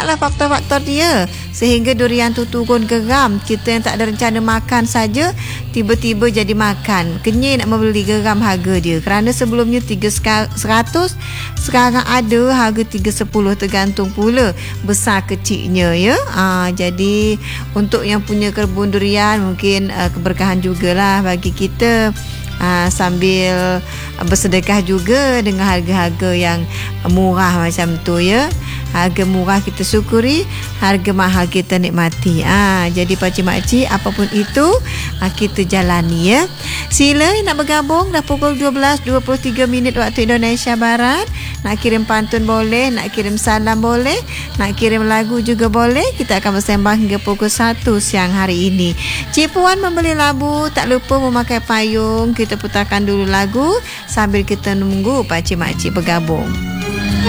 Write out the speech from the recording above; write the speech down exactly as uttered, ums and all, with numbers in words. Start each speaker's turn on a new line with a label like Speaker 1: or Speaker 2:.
Speaker 1: banyaklah faktor-faktor dia sehingga durian tu turun geram. Kita yang tak ada rencana makan saja tiba-tiba jadi makan. Kenyai nak membeli, geram harga dia. Kerana sebelumnya tiga seratus, sekarang ada harga tiga sepuluh, tergantung pula besar kecilnya ya. Ha, jadi untuk yang punya kebun durian mungkin uh, keberkahan jugalah bagi kita. Ha, sambil bersedekah juga dengan harga-harga yang murah macam tu ya. Harga murah kita syukuri, harga mahal kita nikmati. Ha, jadi pakcik makcik apapun itu ha, kita jalani ya. Sila nak bergabung, dah pukul dua belas dua puluh tiga minit waktu Indonesia Barat. Nak kirim pantun boleh, nak kirim salam boleh, nak kirim lagu juga boleh. Kita akan bersembang hingga pukul satu siang hari ini. Cik Puan membeli labu, tak lupa memakai payung. Kita putarkan dulu lagu sambil kita nunggu pakcik makcik bergabung.